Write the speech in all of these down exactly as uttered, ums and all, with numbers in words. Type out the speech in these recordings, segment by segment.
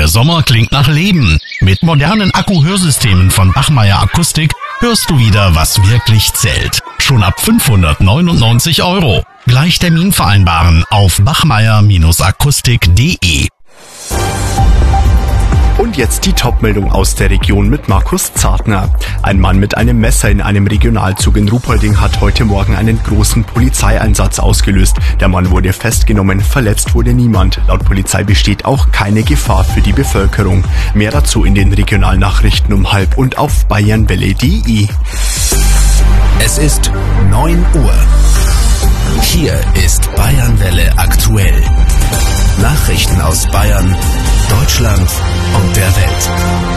Der Sommer klingt nach Leben. Mit modernen Akku-Hörsystemen von Bachmeier Akustik hörst du wieder, was wirklich zählt. Schon ab fünfhundertneunundneunzig Euro. Gleich Termin vereinbaren auf bachmeier Akustik punkt de. Und jetzt die Top-Meldung aus der Region mit Markus Zartner. Ein Mann mit einem Messer in einem Regionalzug in Ruhpolding hat heute Morgen einen großen Polizeieinsatz ausgelöst. Der Mann wurde festgenommen, verletzt wurde niemand. Laut Polizei besteht auch keine Gefahr für die Bevölkerung. Mehr dazu in den Regionalnachrichten um halb und auf bayernwelle punkt de. Es ist neun Uhr. Hier ist Bayernwelle aktuell. Nachrichten aus Bayern, Deutschland und der Welt.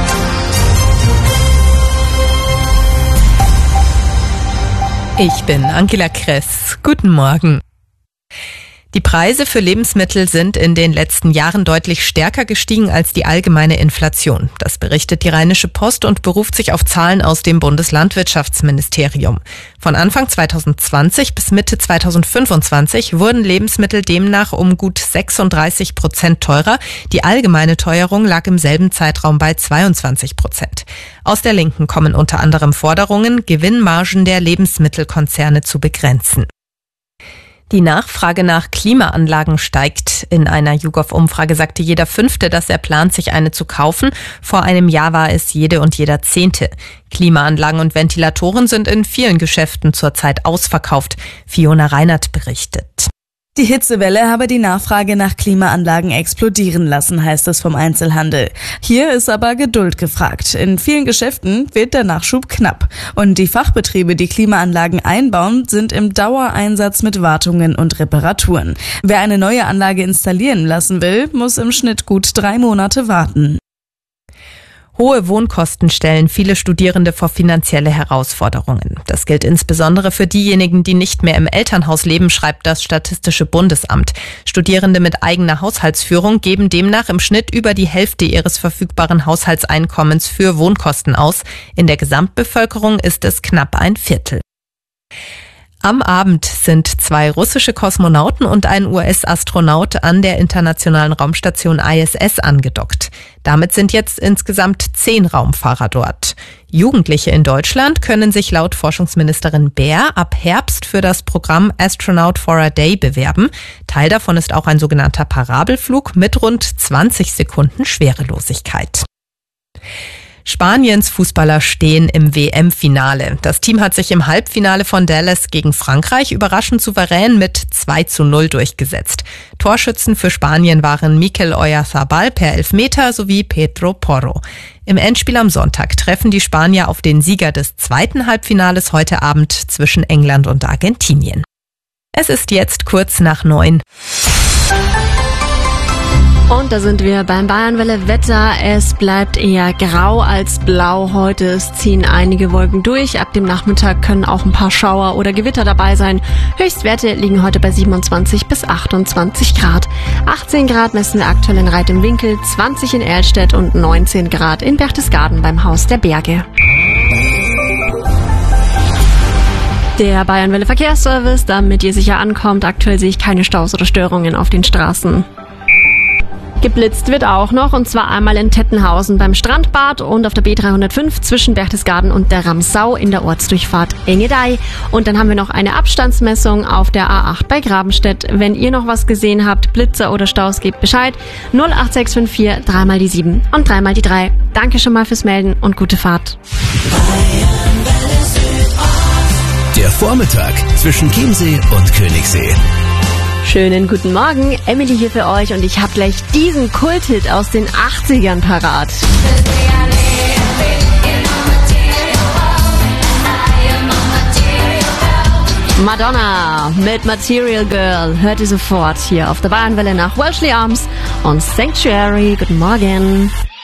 Ich bin Angela Kress. Guten Morgen. Die Preise für Lebensmittel sind in den letzten Jahren deutlich stärker gestiegen als die allgemeine Inflation. Das berichtet die Rheinische Post und beruft sich auf Zahlen aus dem Bundeslandwirtschaftsministerium. Von Anfang zweitausendzwanzig bis Mitte zweitausendfünfundzwanzig wurden Lebensmittel demnach um gut sechsunddreißig Prozent teurer. Die allgemeine Teuerung lag im selben Zeitraum bei zweiundzwanzig Prozent. Aus der Linken kommen unter anderem Forderungen, Gewinnmargen der Lebensmittelkonzerne zu begrenzen. Die Nachfrage nach Klimaanlagen steigt. In einer YouGov-Umfrage sagte jeder Fünfte, dass er plant, sich eine zu kaufen. Vor einem Jahr war es jede und jeder Zehnte. Klimaanlagen und Ventilatoren sind in vielen Geschäften zurzeit ausverkauft. Fiona Reinert berichtet. Die Hitzewelle habe die Nachfrage nach Klimaanlagen explodieren lassen, heißt es vom Einzelhandel. Hier ist aber Geduld gefragt. In vielen Geschäften wird der Nachschub knapp. Und die Fachbetriebe, die Klimaanlagen einbauen, sind im Dauereinsatz mit Wartungen und Reparaturen. Wer eine neue Anlage installieren lassen will, muss im Schnitt gut drei Monate warten. Hohe Wohnkosten stellen viele Studierende vor finanzielle Herausforderungen. Das gilt insbesondere für diejenigen, die nicht mehr im Elternhaus leben, schreibt das Statistische Bundesamt. Studierende mit eigener Haushaltsführung geben demnach im Schnitt über die Hälfte ihres verfügbaren Haushaltseinkommens für Wohnkosten aus. In der Gesamtbevölkerung ist es knapp ein Viertel. Am Abend sind zwei russische Kosmonauten und ein U S-Astronaut an der internationalen Raumstation I S S angedockt. Damit sind jetzt insgesamt zehn Raumfahrer dort. Jugendliche in Deutschland können sich laut Forschungsministerin Baer ab Herbst für das Programm Astronaut for a Day bewerben. Teil davon ist auch ein sogenannter Parabelflug mit rund zwanzig Sekunden Schwerelosigkeit. Spaniens Fußballer stehen im W M-Finale. Das Team hat sich im Halbfinale von Dallas gegen Frankreich überraschend souverän mit zwei zu null durchgesetzt. Torschützen für Spanien waren Mikel Oyarzabal per Elfmeter sowie Pedro Porro. Im Endspiel am Sonntag treffen die Spanier auf den Sieger des zweiten Halbfinales heute Abend zwischen England und Argentinien. Es ist jetzt kurz nach neun. Und da sind wir beim Bayernwelle Wetter. Es bleibt eher grau als blau heute. Es ziehen einige Wolken durch. Ab dem Nachmittag können auch ein paar Schauer oder Gewitter dabei sein. Höchstwerte liegen heute bei siebenundzwanzig bis achtundzwanzig Grad. achtzehn Grad messen wir aktuell in Reit im Winkel, zwanzig in Erlstedt und neunzehn Grad in Berchtesgaden beim Haus der Berge. Der Bayernwelle Verkehrsservice, damit ihr sicher ankommt. Aktuell sehe ich keine Staus oder Störungen auf den Straßen. Geblitzt wird auch noch, und zwar einmal in Tettenhausen beim Strandbad und auf der B dreihundertfünf zwischen Berchtesgaden und der Ramsau in der Ortsdurchfahrt Engedei. Und dann haben wir noch eine Abstandsmessung auf der A acht bei Grabenstedt. Wenn ihr noch was gesehen habt, Blitzer oder Staus, gebt Bescheid. null acht sechs fünf vier, drei mal die sieben und drei mal die drei. Danke schon mal fürs Melden und gute Fahrt. Der Vormittag zwischen Chiemsee und Königssee. Schönen guten Morgen, Emily hier für euch, und ich habe gleich diesen Kulthit aus den achtzigern parat. Madonna mit Material Girl hört ihr sofort hier auf der Bayernwelle nach Wellesley Arms und Sanctuary. Guten Morgen.